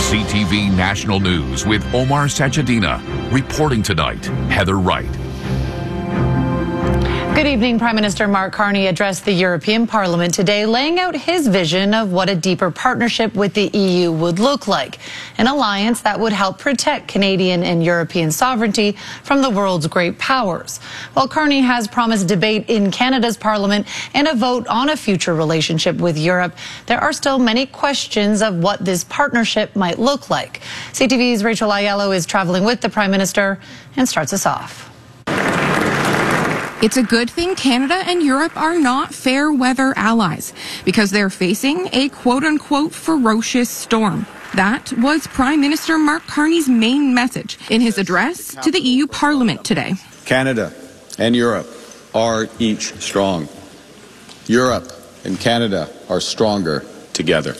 CTV National News with Omar Sachedina. Reporting tonight, Heather Wright. Good evening. Prime Minister Mark Carney addressed the European Parliament today, laying out his vision of what a deeper partnership with the EU would look like. An alliance that would help protect Canadian and European sovereignty from the world's great powers. While Carney has promised debate in Canada's Parliament and a vote on a future relationship with Europe, there are still many questions of what this partnership might look like. CTV's Rachel Aiello is traveling with the Prime Minister and starts us off. It's a good thing Canada and Europe are not fair weather allies because they're facing a quote-unquote ferocious storm. That was Prime Minister Mark Carney's main message in his address to the EU Parliament today. Canada and Europe are each strong. Europe and Canada are stronger together.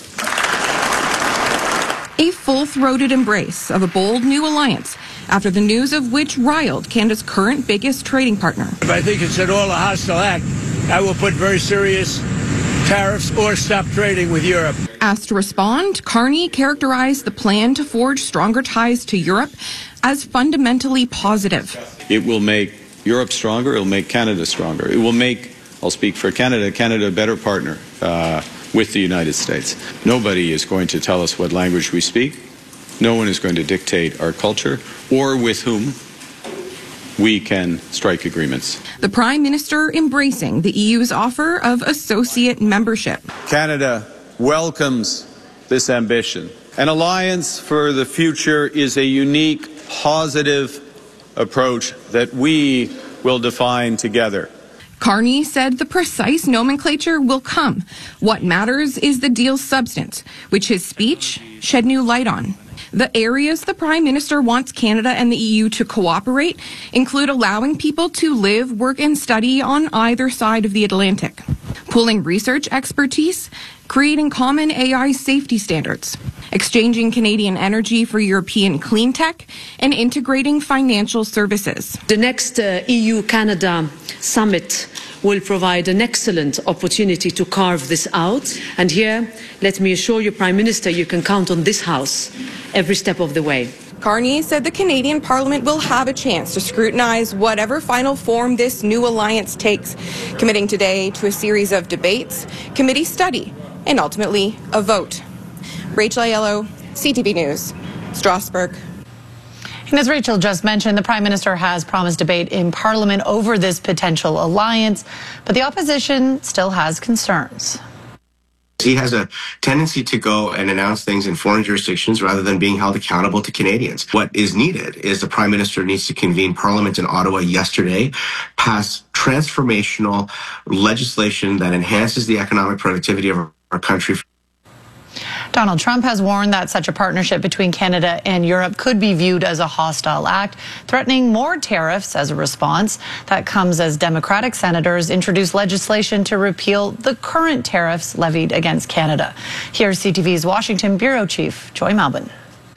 A full-throated embrace of a bold new alliance after the news of which riled Canada's current biggest trading partner. If I think it's at all a hostile act, I will put very serious tariffs or stop trading with Europe. Asked to respond, Carney characterized the plan to forge stronger ties to Europe as fundamentally positive. It will make Europe stronger. It will make Canada stronger. It will make, I'll speak for Canada, a better partner with the United States. Nobody is going to tell us what language we speak. No one is going to dictate our culture or with whom we can strike agreements. The Prime Minister embracing the EU's offer of associate membership. Canada welcomes this ambition. An alliance for the future is a unique, positive approach that we will define together. Carney said the precise nomenclature will come. What matters is the deal's substance, which his speech shed new light on. The areas the Prime Minister wants Canada and the EU to cooperate include allowing people to live, work, and study on either side of the Atlantic, pooling research expertise, creating common AI safety standards, exchanging Canadian energy for European clean tech, and integrating financial services. The next EU-Canada summit will provide an excellent opportunity to carve this out. And here, let me assure you, Prime Minister, you can count on this House every step of the way. Carney said the Canadian Parliament will have a chance to scrutinize whatever final form this new alliance takes, committing today to a series of debates, committee study, and ultimately a vote. Rachel Aiello, CTV News, Strasbourg. And as Rachel just mentioned, the Prime Minister has promised debate in Parliament over this potential alliance, but the opposition still has concerns. He has a tendency to go and announce things in foreign jurisdictions rather than being held accountable to Canadians. What is needed is the Prime Minister needs to convene Parliament in Ottawa yesterday, pass transformational legislation that enhances the economic productivity of our country. Donald Trump has warned that such a partnership between Canada and Europe could be viewed as a hostile act, threatening more tariffs as a response. That comes as Democratic senators introduce legislation to repeal the current tariffs levied against Canada. Here's CTV's Washington Bureau Chief, Joy Malbon.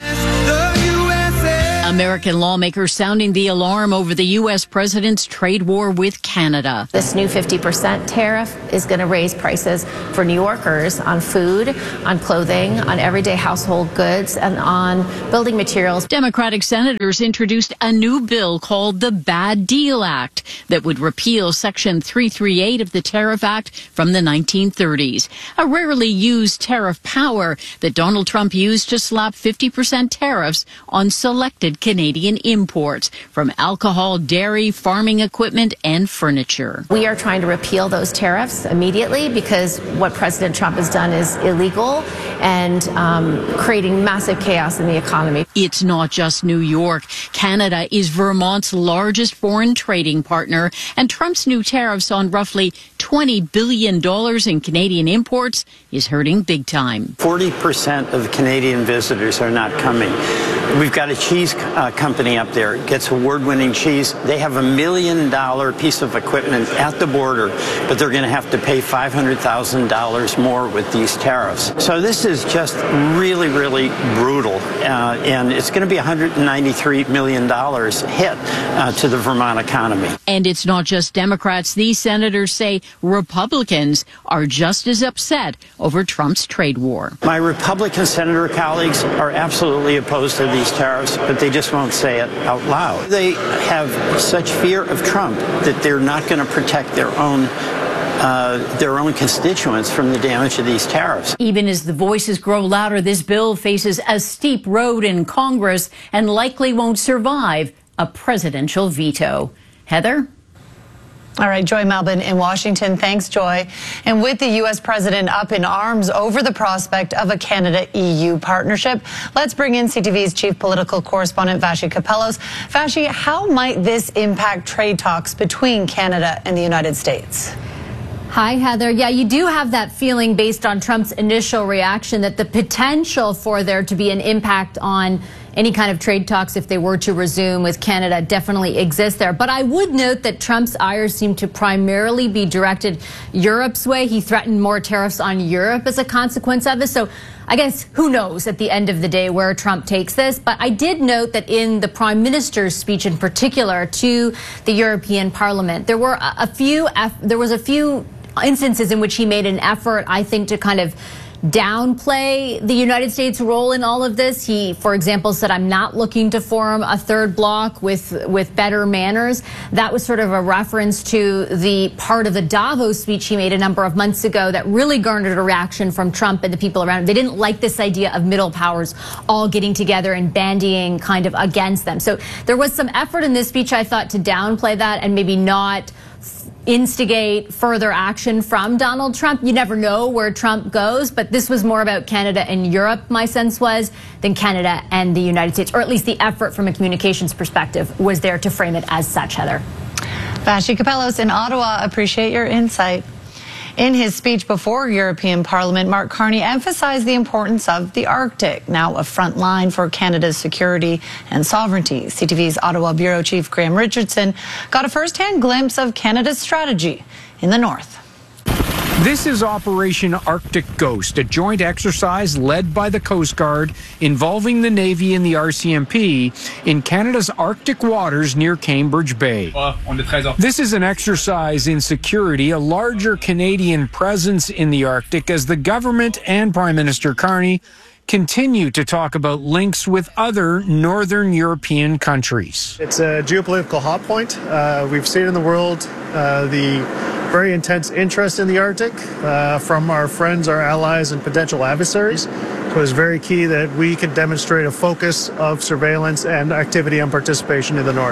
American lawmakers sounding the alarm over the U.S. president's trade war with Canada. This new 50% tariff is going to raise prices for New Yorkers on food, on clothing, on everyday household goods, and on building materials. Democratic senators introduced a new bill called the Bad Deal Act that would repeal Section 338 of the Tariff Act from the 1930s, a rarely used tariff power that Donald Trump used to slap 50% tariffs on selected Canadian imports from alcohol, dairy, farming equipment, and furniture. We are trying to repeal those tariffs immediately because what President Trump has done is illegal and creating massive chaos in the economy. It's not just New York. Canada is Vermont's largest foreign trading partner, and Trump's new tariffs on roughly $20 billion in Canadian imports is hurting big time. 40% of Canadian visitors are not coming. We've got a cheese company up there, gets award-winning cheese. They have $1 million piece of equipment at the border, but they're going to have to pay $500,000 more with these tariffs. So this is just really, really brutal, and it's going to be $193 million hit to the Vermont economy. And it's not just Democrats. These senators say Republicans are just as upset over Trump's trade war. My Republican senator colleagues are absolutely opposed to these tariffs, but they just won't say it out loud. They have such fear of Trump that they're not going to protect their own constituents from the damage of these tariffs. Even as the voices grow louder, this bill faces a steep road in Congress and likely won't survive a presidential veto. Heather? All right, Joy Melvin in Washington. Thanks, Joy. And with the U.S. president up in arms over the prospect of a Canada-EU partnership, let's bring in CTV's chief political correspondent, Vassy Kapelos. Vassy, how might this impact trade talks between Canada and the United States? Hi, Heather. Yeah, you do have that feeling based on Trump's initial reaction that the potential for there to be an impact on any kind of trade talks, if they were to resume with Canada, definitely exists there. But I would note that Trump's ire seemed to primarily be directed Europe's way. He threatened more tariffs on Europe as a consequence of this. So I guess who knows at the end of the day where Trump takes this. But I did note that in the Prime Minister's speech in particular to the European Parliament, there was a few instances in which he made an effort, I think, to kind of downplay the United States' role in all of this. He, for example, said, I'm not looking to form a third bloc with better manners. That was sort of a reference to the part of the Davos speech he made a number of months ago that really garnered a reaction from Trump and the people around him. They didn't like this idea of middle powers all getting together and bandying kind of against them. So there was some effort in this speech, I thought, to downplay that and maybe not instigate further action from Donald Trump. You never know where Trump goes, but this was more about Canada and Europe, my sense was, than Canada and the United States, or at least the effort from a communications perspective was there to frame it as such, Heather. Vassy Kapelos in Ottawa, appreciate your insight. In his speech before European Parliament, Mark Carney emphasized the importance of the Arctic, now a front line for Canada's security and sovereignty. CTV's Ottawa Bureau Chief Graham Richardson got a first-hand glimpse of Canada's strategy in the north. This is Operation Arctic Ghost, a joint exercise led by the Coast Guard involving the Navy and the RCMP in Canada's Arctic waters near Cambridge Bay. This is an exercise in security, a larger Canadian presence in the Arctic as the government and Prime Minister Carney continue to talk about links with other northern European countries. It's a geopolitical hot point. We've seen in the world the very intense interest in the Arctic from our friends, our allies, and potential adversaries. So it's very key that we can demonstrate a focus of surveillance and activity and participation in the north.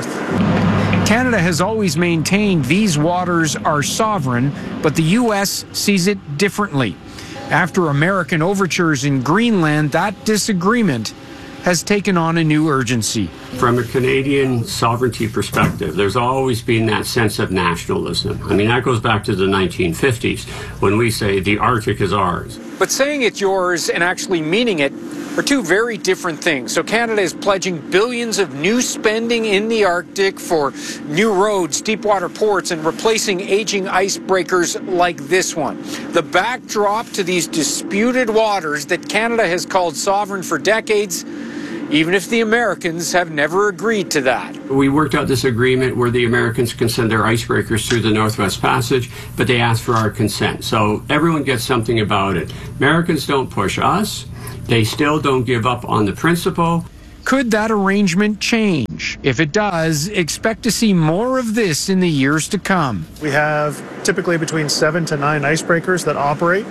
Canada has always maintained these waters are sovereign, but the U.S. sees it differently. After American overtures in Greenland, that disagreement has taken on a new urgency. From a Canadian sovereignty perspective, there's always been that sense of nationalism. I mean, that goes back to the 1950s when we say the Arctic is ours. But saying it's yours and actually meaning it are two very different things. So Canada is pledging billions of new spending in the Arctic for new roads, deep water ports, and replacing aging icebreakers like this one. The backdrop to these disputed waters that Canada has called sovereign for decades, even if the Americans have never agreed to that. We worked out this agreement where the Americans can send their icebreakers through the Northwest Passage, but they asked for our consent. So everyone gets something about it. Americans don't push us. They still don't give up on the principle. Could that arrangement change? If it does, expect to see more of this in the years to come. We have typically between 7 to 9 icebreakers that operate.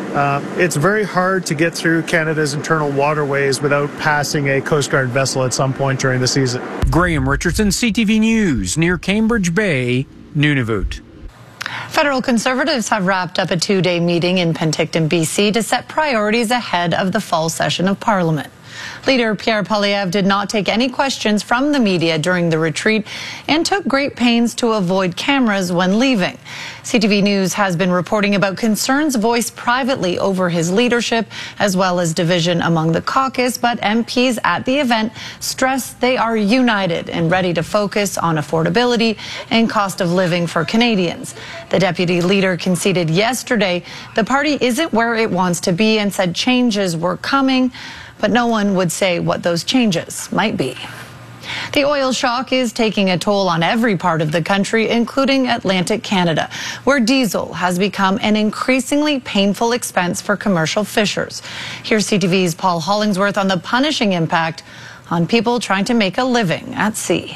It's very hard to get through Canada's internal waterways without passing a Coast Guard vessel at some point during the season. Graham Richardson, CTV News, near Cambridge Bay, Nunavut. Federal Conservatives have wrapped up a 2-day meeting in Penticton, BC to set priorities ahead of the fall session of Parliament. Leader Pierre Poilievre did not take any questions from the media during the retreat and took great pains to avoid cameras when leaving. CTV News has been reporting about concerns voiced privately over his leadership as well as division among the caucus, but MPs at the event stressed they are united and ready to focus on affordability and cost of living for Canadians. The deputy leader conceded yesterday the party isn't where it wants to be and said changes were coming, but no one would say what those changes might be. The oil shock is taking a toll on every part of the country, including Atlantic Canada, where diesel has become an increasingly painful expense for commercial fishers. Here's CTV's Paul Hollingsworth on the punishing impact on people trying to make a living at sea.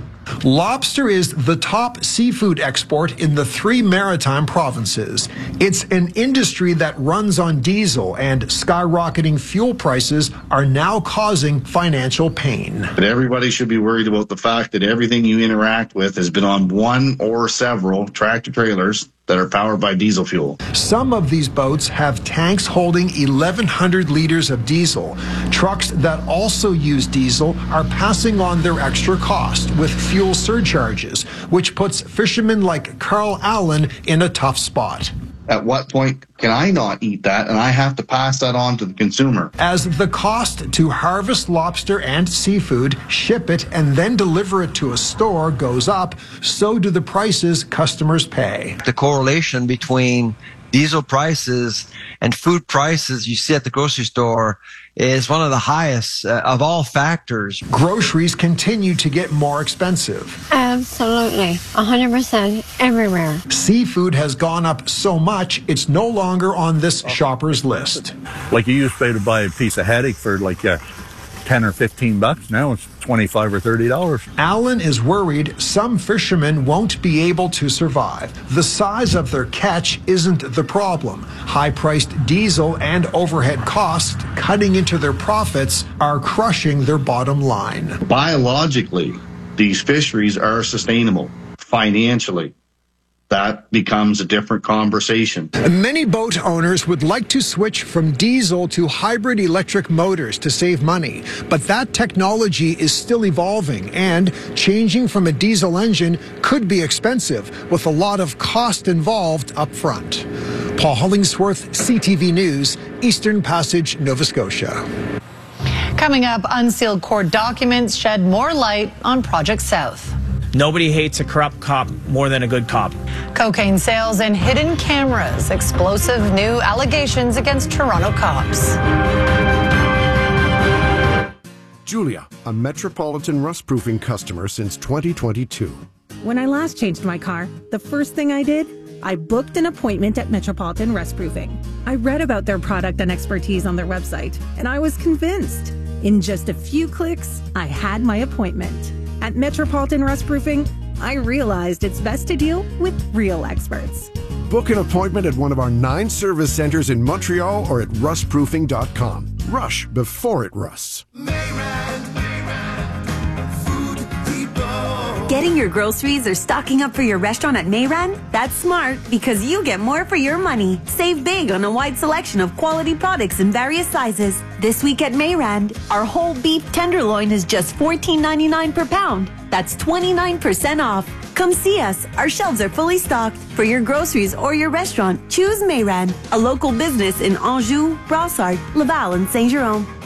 Lobster is the top seafood export in the 3 maritime provinces. It's an industry that runs on diesel, and skyrocketing fuel prices are now causing financial pain. But everybody should be worried about the fact that everything you interact with has been on one or several tractor trailers that are powered by diesel fuel. Some of these boats have tanks holding 1,100 liters of diesel. Trucks that also use diesel are passing on their extra cost with fuel surcharges, which puts fishermen like Carl Allen in a tough spot. At what point can I not eat that and I have to pass that on to the consumer? As the cost to harvest lobster and seafood, ship it, and then deliver it to a store goes up, so do the prices customers pay. The correlation between diesel prices and food prices you see at the grocery store is one of the highest of all factors. Groceries continue to get more expensive. Absolutely, 100% everywhere. Seafood has gone up so much, it's no longer on this shopper's list. Like you used to buy a piece of haddock for like 10 or 15 bucks. Now it's $25 or $30. Alan is worried some fishermen won't be able to survive. The size of their catch isn't the problem. High-priced diesel and overhead costs cutting into their profits are crushing their bottom line. Biologically, these fisheries are sustainable. Financially, that becomes a different conversation. Many boat owners would like to switch from diesel to hybrid electric motors to save money, but that technology is still evolving, and changing from a diesel engine could be expensive, with a lot of cost involved up front. Paul Hollingsworth, CTV News, Eastern Passage, Nova Scotia. Coming up, unsealed court documents shed more light on Project South. Nobody hates a corrupt cop more than a good cop. Cocaine sales and hidden cameras, explosive new allegations against Toronto cops. Julia, a Metropolitan rust-proofing customer since 2022. When I last changed my car, the first thing I did, I booked an appointment at Metropolitan Rust-Proofing. I read about their product and expertise on their website, and I was convinced. In just a few clicks, I had my appointment. At Metropolitan Rust-Proofing, I realized it's best to deal with real experts. Book an appointment at one of our 9 service centers in Montreal or at rustproofing.com. Rush before it rusts. Getting your groceries or stocking up for your restaurant at Mayran? That's smart because you get more for your money. Save big on a wide selection of quality products in various sizes. This week at Mayran, our whole beef tenderloin is just $14.99 per pound. That's 29% off. Come see us. Our shelves are fully stocked. For your groceries or your restaurant, choose Mayran, a local business in Anjou, Brossard, Laval, and Saint-Jérôme.